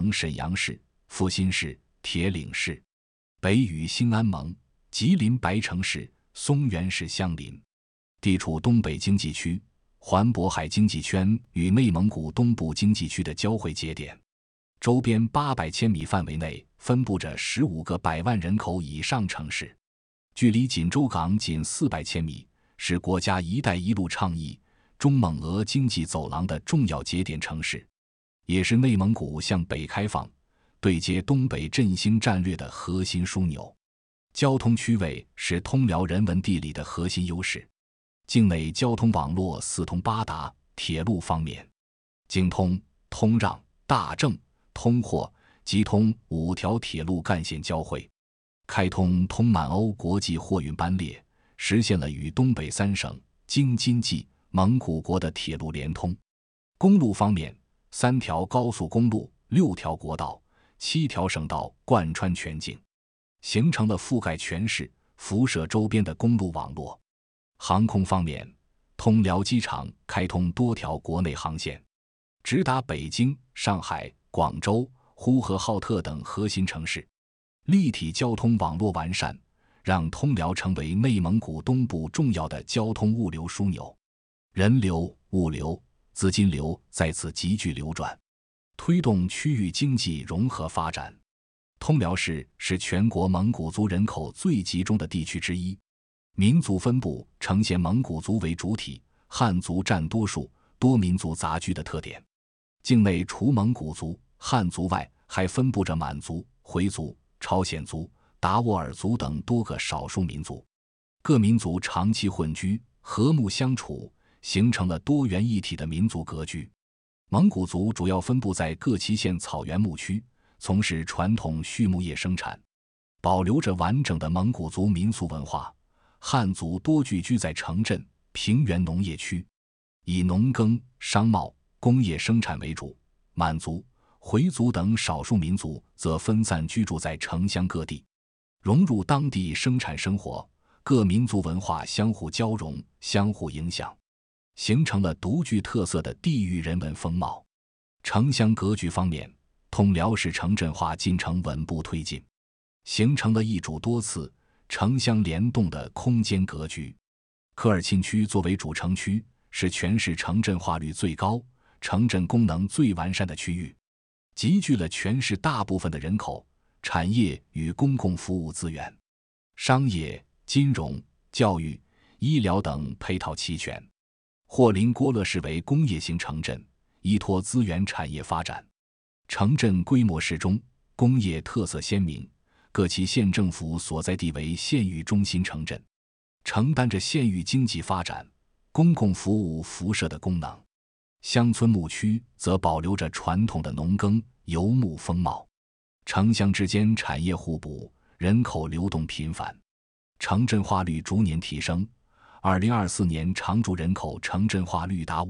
城沈阳市、阜新市、铁岭市，北与兴安盟、吉林白城市、松原市相邻，地处东北经济区、环渤海经济圈与内蒙古东部经济区的交汇节点，周边800千米范围内分布着15个100万人口以上城市，距离锦州港仅400千米，是国家“一带一路”倡议、中蒙俄经济走廊的重要节点城市，也是内蒙古向北开放、对接东北振兴战略的核心枢纽。交通区位是通辽人文地理的核心优势。境内交通网络四通八达，铁路方面，京通、通让、大正、通霍即通5条铁路干线交汇，开通通满欧国际货运班列，实现了与东北3省、京津冀、蒙古国的铁路联通。公路方面，3条高速公路、6条国道、7条省道贯穿全境，形成了覆盖全市、辐射周边的公路网络。航空方面，通辽机场开通多条国内航线，直达北京、上海、广州、呼和浩特等核心城市。立体交通网络完善，让通辽成为内蒙古东部重要的交通物流枢纽，人流、物流、资金流在此急剧流转，推动区域经济融合发展。通辽市是全国蒙古族人口最集中的地区之一，民族分布呈现蒙古族为主体，汉族占多数，多民族杂居的特点。境内除蒙古族、汉族外，还分布着满族、回族、朝鲜族、达斡尔族等多个少数民族。各民族长期混居，和睦相处，形成了多元一体的民族格局。蒙古族主要分布在各旗县草原牧区，从事传统畜牧业生产，保留着完整的蒙古族民俗文化。汉族多聚居在城镇、平原农业区，以农耕、商贸、工业生产为主。满族、回族等少数民族则分散居住在城乡各地，融入当地生产生活，各民族文化相互交融、相互影响，形成了独具特色的地域人文风貌。城乡格局方面，通辽市城镇化进程稳步推进，形成了一主多次、城乡联动的空间格局。科尔沁区作为主城区，是全市城镇化率最高、城镇功能最完善的区域，集聚了全市大部分的人口、产业与公共服务资源，商业、金融、教育、医疗等配套齐全。霍林郭勒市为工业型城镇，依托资源产业发展，城镇规模适中，工业特色鲜明，各旗县政府所在地为县域中心城镇，承担着县域经济发展、公共服务辐射的功能。乡村牧区则保留着传统的农耕、游牧风貌，城乡之间产业互补，人口流动频繁，城镇化率逐年提升。2024年常住人口城镇化率达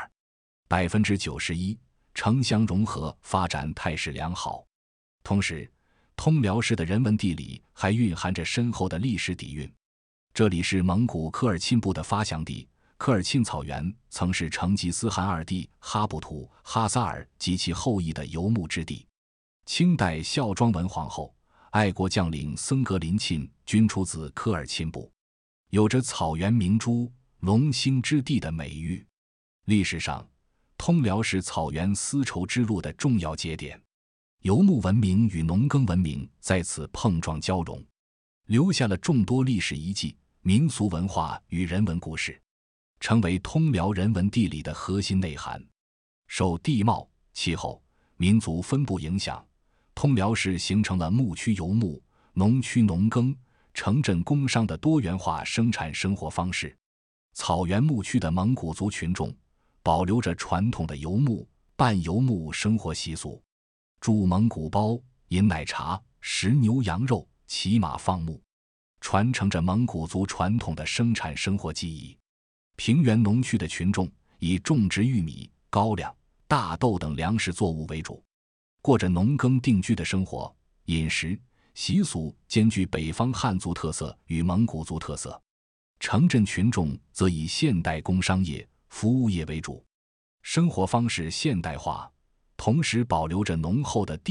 52%，91%， 城乡融合发展态势良好。同时，通辽市的人文地理还蕴含着深厚的历史底蕴。这里是蒙古科尔沁部的发祥地，科尔沁草原曾是成吉思汗二弟哈布图、哈萨尔及其后裔的游牧之地。清代孝庄文皇后、爱国将领僧格林沁均出自科尔沁部，有着草原明珠、龙兴之地的美誉。历史上，通辽是草原丝绸之路的重要节点，游牧文明与农耕文明在此碰撞交融，留下了众多历史遗迹、民俗文化与人文故事，成为通辽人文地理的核心内涵。受地貌、气候、民族分布影响，通辽市形成了牧区游牧、农区农耕、城镇工商的多元化生产生活方式。草原牧区的蒙古族群众保留着传统的游牧、半游牧生活习俗，筑蒙古包、饮奶茶、食牛羊肉、骑马放牧，传承着蒙古族传统的生产生活技艺。平原农区的群众以种植玉米、高粱、大豆等粮食作物为主，过着农耕定居的生活，饮食、习俗兼具北方汉族特色与蒙古族特色。城镇群众则以现代工商业、服务业为主，生活方式现代化，同时保留着浓厚的地